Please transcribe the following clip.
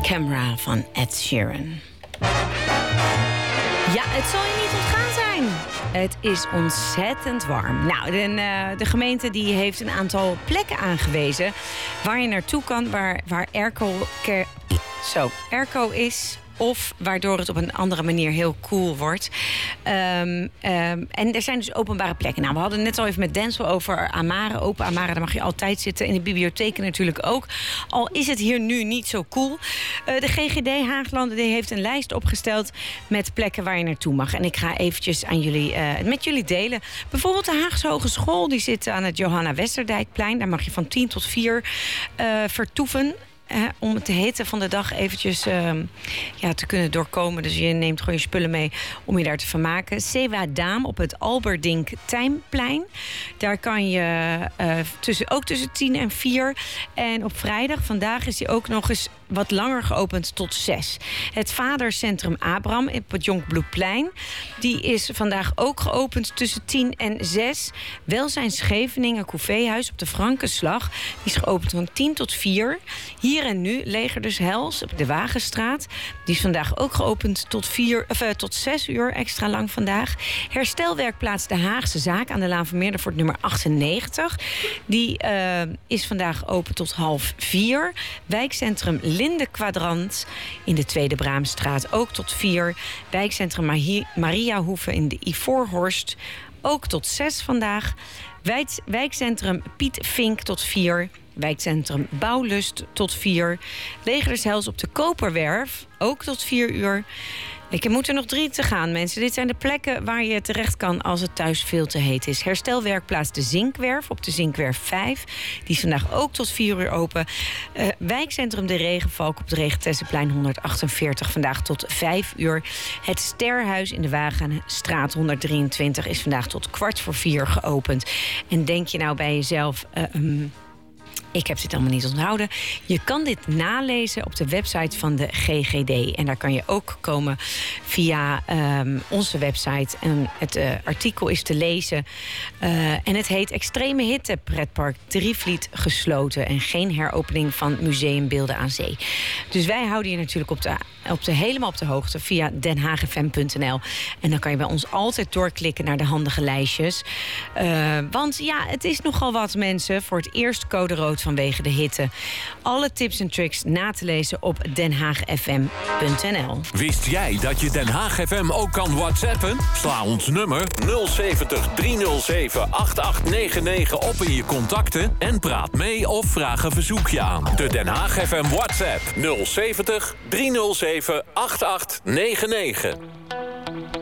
Camera van Ed Sheeran. Ja, het zal je niet ontgaan zijn. Het is ontzettend warm. Nou, de gemeente die heeft een aantal plekken aangewezen waar je naartoe kan, waar airco is. Of waardoor het op een andere manier heel cool wordt. En er zijn dus openbare plekken. Nou, we hadden net al even met Denzel over Amare. Open Amare, daar mag je altijd zitten. In de bibliotheken natuurlijk ook. Al is het hier nu niet zo cool. De GGD Haaglanden die heeft een lijst opgesteld met plekken waar je naartoe mag. En ik ga eventjes met jullie delen. Bijvoorbeeld de Haagse Hogeschool. Die zit aan het Johanna Westerdijkplein. Daar mag je van 10 tot 4 vertoeven. Om het de hitte van de dag eventjes te kunnen doorkomen. Dus je neemt gewoon je spullen mee om je daar te vermaken. Sewa Daam op het Alberdink Tijmplein. Daar kan je tussen 10 en 4. En op vrijdag, vandaag, is die ook nog eens wat langer geopend tot 6. Het Vadercentrum Abraham op het Jonkbloedplein. Die is vandaag ook geopend tussen 10 en 6. Welzijn Scheveningen Couvéhuis op de Frankenslag. Die is geopend van 10 tot 4. Hier en nu Leger des Heils op de Wagenstraat. Die is vandaag ook geopend tot 6 uur, extra lang vandaag. Herstelwerkplaats De Haagse Zaak aan de Laan van Meerdervoort nummer 98. Die is vandaag open tot 3:30. Wijkcentrum Linde Kwadrant in de Tweede Braamstraat ook tot 4. Wijkcentrum Mariahoeve in de Ivoorhorst ook tot 6 vandaag. Wijkcentrum Piet Vink tot 4. Wijkcentrum Bouwlust tot 4. Leger des Heils op de Koperwerf ook tot 4 uur. Ik moet er nog 3 te gaan, mensen. Dit zijn de plekken waar je terecht kan als het thuis veel te heet is. Herstelwerkplaats De Zinkwerf op de Zinkwerf 5. Die is vandaag ook tot 4 uur open. Wijkcentrum De Regenvalk op het Regentessenplein 148. Vandaag tot 5 uur. Het Sterhuis in de Wagenstraat 123 is vandaag tot 3:15 geopend. En denk je nou bij jezelf, ik heb dit allemaal niet onthouden. Je kan dit nalezen op de website van de GGD. En daar kan je ook komen via onze website. En het artikel is te lezen. En het heet Extreme hitte, pretpark Drievliet gesloten. En geen heropening van Museum Beelden aan Zee. Dus wij houden je natuurlijk helemaal op de hoogte via denhaagfm.nl. En dan kan je bij ons altijd doorklikken naar de handige lijstjes. Want ja, het is nogal wat, mensen. Voor het eerst code rood vanwege de hitte. Alle tips en tricks na te lezen op denhaagfm.nl. Wist jij dat je Den Haag FM ook kan WhatsAppen? Sla ons nummer 070 307 8899 op in je contacten en praat mee of vraag een verzoekje aan. De Den Haag FM WhatsApp 070 307 8899.